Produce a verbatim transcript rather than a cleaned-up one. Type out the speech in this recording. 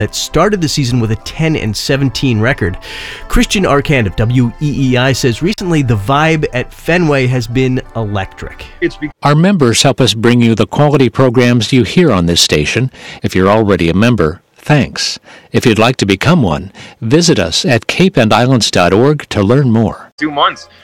that started the season with a ten and seventeen record. Christian Arcand of W E E I says recently the vibe at Fenway has been electric. It's be- Our members help us bring you the quality programs you hear on this station. If you're already a member, thanks. If you'd like to become one, visit us at cape and islands dot org to learn more. two months.